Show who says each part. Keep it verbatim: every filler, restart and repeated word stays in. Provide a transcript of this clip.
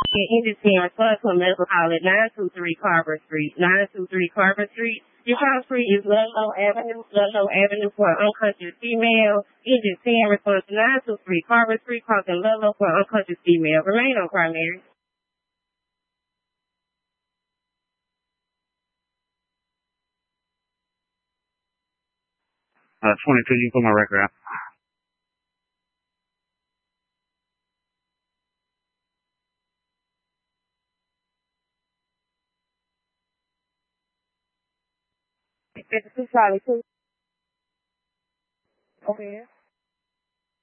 Speaker 1: Independent Response to Medical Call at nine two three Carver Street. nine two three Carver Street. Your call street is Ludlow Avenue. Ludlow Avenue for an unconscious female. Independent Response to nine two three Carver Street, crossing Ludlow for an unconscious female. Remain on primary.
Speaker 2: Uh, twenty-two, you can put my record out.
Speaker 1: fifty-two Charlie two. Okay.